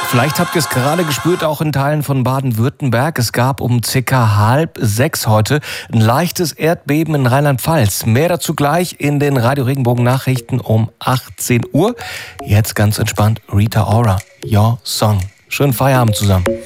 Vielleicht habt ihr es gerade gespürt, auch in Teilen von Baden-Württemberg. Es gab um circa 5:30 heute ein leichtes Erdbeben in Rheinland-Pfalz. Mehr dazu gleich in den Radio Regenbogen Nachrichten um 18 Uhr. Jetzt ganz entspannt Rita Ora, Your Song. Schönen Feierabend zusammen.